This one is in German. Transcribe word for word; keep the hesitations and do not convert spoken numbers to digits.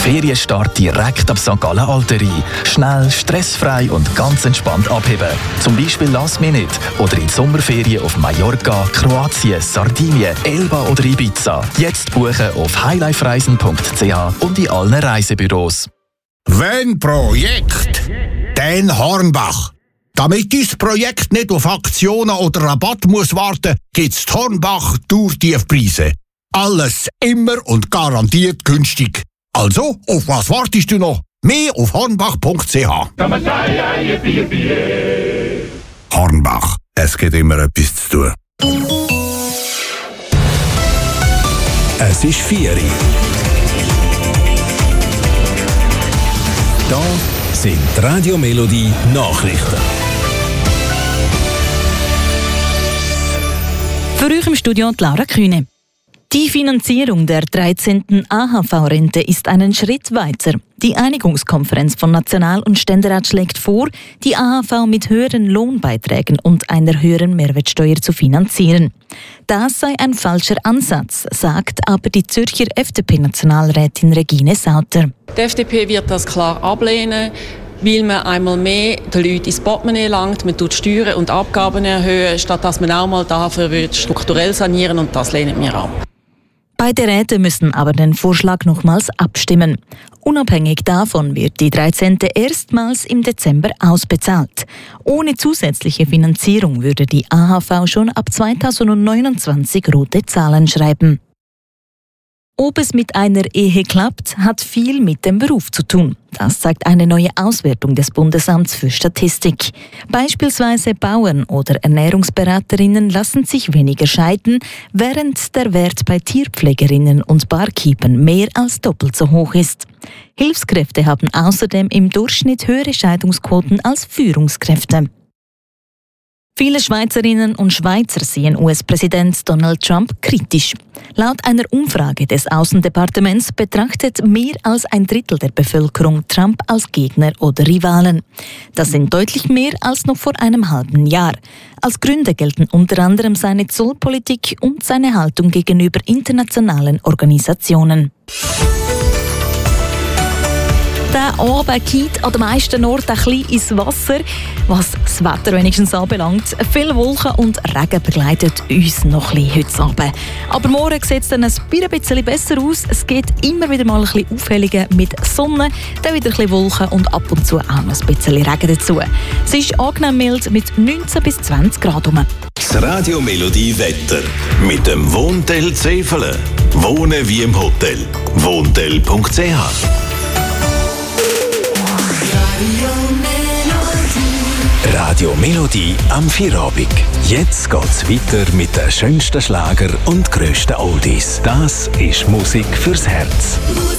Ferienstart direkt ab Sankt Gallen Alterie. Schnell, stressfrei und ganz entspannt abheben. Zum Beispiel Last Minute oder in die Sommerferien auf Mallorca, Kroatien, Sardinien, Elba oder Ibiza. Jetzt buchen auf highlifereisen punkt c h und in allen Reisebüros. Wenn Projekt, dann Hornbach. Damit dein Projekt nicht auf Aktionen oder Rabatt muss warten, gibt's Hornbach Tourtiefpreise. Alles immer und garantiert günstig. Also, auf was wartest du noch? Mehr auf hornbach punkt c h. Hornbach, es gibt immer etwas zu tun. Es ist vier Uhr. Da sind die Radio Melodie Nachrichten. Für euch im Studio Laura Kühne. Die Finanzierung der dreizehnten A H V-Rente ist einen Schritt weiter. Die Einigungskonferenz von National- und Ständerat schlägt vor, die A H V mit höheren Lohnbeiträgen und einer höheren Mehrwertsteuer zu finanzieren. Das sei ein falscher Ansatz, sagt aber die Zürcher F D P-Nationalrätin Regine Sauter. Die F D P wird das klar ablehnen, weil man einmal mehr den Leuten ins Portemonnaie langt, man tut Steuern und Abgaben erhöhen, statt dass man auch mal dafür strukturell sanieren will, und das lehnen wir ab. Beide Räte müssen aber den Vorschlag nochmals abstimmen. Unabhängig davon wird die dreizehnte erstmals im Dezember ausbezahlt. Ohne zusätzliche Finanzierung würde die A H V schon ab zweitausendneunundzwanzig rote Zahlen schreiben. Ob es mit einer Ehe klappt, hat viel mit dem Beruf zu tun. Das zeigt eine neue Auswertung des Bundesamts für Statistik. Beispielsweise Bauern oder Ernährungsberaterinnen lassen sich weniger scheiden, während der Wert bei Tierpflegerinnen und Barkeepern mehr als doppelt so hoch ist. Hilfskräfte haben außerdem im Durchschnitt höhere Scheidungsquoten als Führungskräfte. Viele Schweizerinnen und Schweizer sehen U S-Präsident Donald Trump kritisch. Laut einer Umfrage des Außendepartements betrachtet mehr als ein Drittel der Bevölkerung Trump als Gegner oder Rivalen. Das sind deutlich mehr als noch vor einem halben Jahr. Als Gründe gelten unter anderem seine Zollpolitik und seine Haltung gegenüber internationalen Organisationen. Der Abend geht an den meisten Orten ein bisschen ins Wasser, was das Wetter wenigstens anbelangt. Viele Wolken und Regen begleiten uns noch ein bisschen heute Abend. Aber morgen sieht es dann ein bisschen besser aus. Es geht immer wieder mal ein bisschen Aufhellungen mit Sonne, dann wieder ein bisschen Wolken und ab und zu auch noch ein bisschen Regen dazu. Es ist angenehm mild mit neunzehn bis zwanzig Grad rum. Das Radio Melodie Wetter mit dem Wohntel Zefele. Wohnen wie im Hotel. wohntel punkt c h. Radio Melodie am Vierabend. Jetzt geht's weiter mit den schönsten Schlager und grössten Oldies. Das ist Musik fürs Herz.